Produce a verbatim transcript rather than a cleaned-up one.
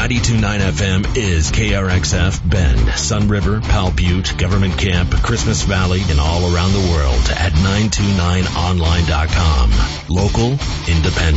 ninety-two point nine F M is K R X F Bend, Sun River, Powell Butte, Government Camp, Christmas Valley, and all around the world at nine two nine online dot com. Local, independent.